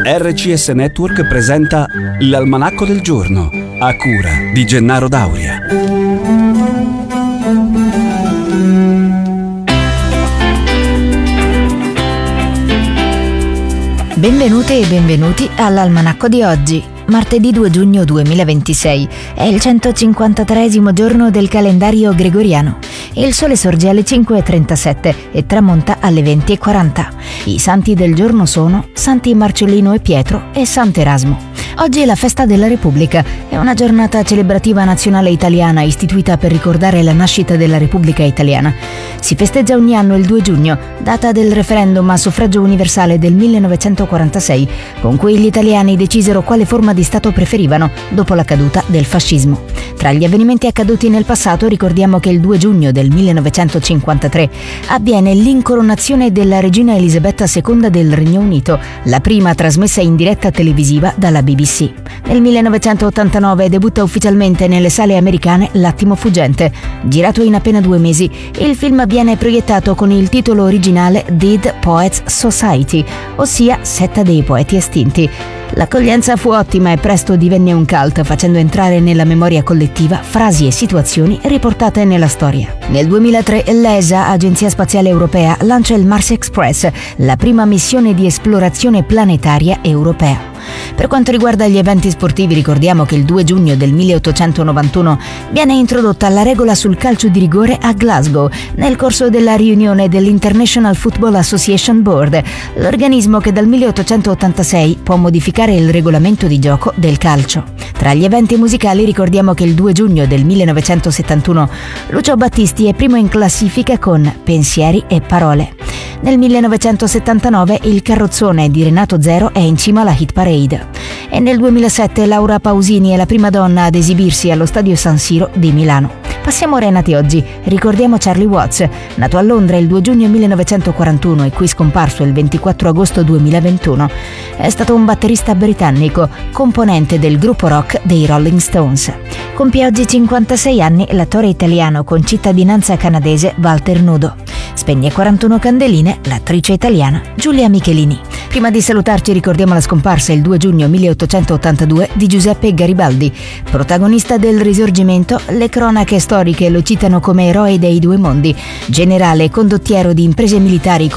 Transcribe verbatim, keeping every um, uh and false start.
R C S Network presenta l'Almanacco del Giorno, a cura di Gennaro Dauria. Benvenute e benvenuti all'Almanacco di oggi, martedì due giugno duemilaventisei. È il centocinquantatreesimo giorno del calendario gregoriano. Il sole sorge alle cinque e trentasette e tramonta alle venti e quaranta. I santi del giorno sono Santi Marcellino e Pietro e Sant'Erasmo. Oggi è la festa della Repubblica, è una giornata celebrativa nazionale italiana istituita per ricordare la nascita della Repubblica Italiana. Si festeggia ogni anno il due giugno, data del referendum a suffragio universale del millenovecentoquarantasei, con cui gli italiani decisero quale forma di Stato preferivano dopo la caduta del fascismo. Tra gli avvenimenti accaduti nel passato ricordiamo che il due giugno del millenovecentocinquantatré avviene l'incoronazione della regina Elisabetta seconda del Regno Unito, la prima trasmessa in diretta televisiva dalla B B C. Nel millenovecentottantanove debutta ufficialmente nelle sale americane L'attimo fuggente. Girato in appena due mesi, il film viene proiettato con il titolo originale Dead Poets Society, ossia Setta dei poeti estinti. L'accoglienza fu ottima e presto divenne un cult, facendo entrare nella memoria collettiva frasi e situazioni riportate nella storia. Nel duemilatré l'E S A, Agenzia Spaziale Europea, lancia il Mars Express, la prima missione di esplorazione planetaria europea. Per quanto riguarda gli eventi sportivi, ricordiamo che il due giugno del milleottocentonovantuno viene introdotta la regola sul calcio di rigore a Glasgow, nel corso della riunione dell'International Football Association Board, l'organismo che dal milleottocentottantasei può modificare il regolamento di gioco del calcio. Tra gli eventi musicali ricordiamo che il due giugno del millenovecentosettantuno Lucio Battisti è primo in classifica con Pensieri e parole. Nel millenovecentosettantanove il Carrozzone di Renato Zero è in cima alla hit parade. E nel duemilasette Laura Pausini è la prima donna ad esibirsi allo Stadio San Siro di Milano. Passiamo ora ai nati oggi. Ricordiamo Charlie Watts, nato a Londra il due giugno millenovecentoquarantuno e qui scomparso il ventiquattro agosto duemilaventuno. È stato un batterista britannico, componente del gruppo rock dei Rolling Stones. Compie oggi cinquantasei anni l'attore italiano con cittadinanza canadese Walter Nudo. Spegne quarantuno candeline l'attrice italiana Giulia Michelini. Prima di salutarci ricordiamo la scomparsa il due giugno milleottocentottantadue di Giuseppe Garibaldi. Protagonista del Risorgimento, le cronache storiche lo citano come eroe dei due mondi, generale e condottiero di imprese militari